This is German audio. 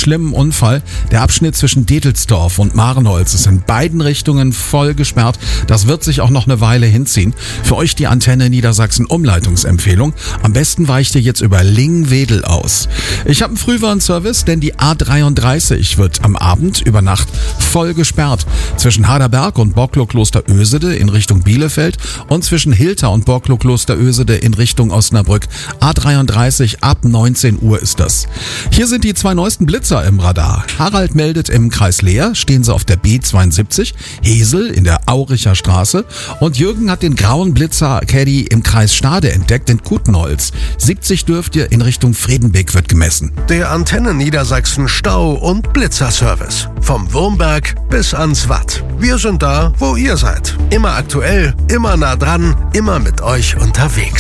schlimmen Unfall. Der Abschnitt zwischen Detelsdorf und Marenholz ist in beiden Richtungen voll gesperrt. Das wird sich auch noch eine Weile hinziehen. Für euch die Antenne Niedersachsen Umleitungsempfehlung. Am besten weicht ihr jetzt über Lingwedel aus. Ich habe einen Frühwarnservice, denn die A33 wird am Abend über Nacht voll gesperrt. Zwischen Haderberg und Borklo-Kloster-Ösede in Richtung Bielefeld und zwischen Hilter und Borklo-Kloster-Ösede in Richtung Osnabrück. A33 ab 19 Uhr ist das. Hier sind die 2 neuesten Blitzer im Radar. Harald meldet im Kreis Leer, stehen sie auf der B72, Hesel in der Auricher Straße und Jürgen hat den grauen Blitzer Caddy im Kreis Stade entdeckt in Kutenholz. 70 dürft ihr in Richtung Fredenbeck wird gemessen. Der Antenne Niedersachsen Stau- und Blitzerservice. Vom Wurmberg bis ans Watt. Wir sind da, wo ihr seid. Immer aktuell, immer nah dran, immer mit euch unterwegs.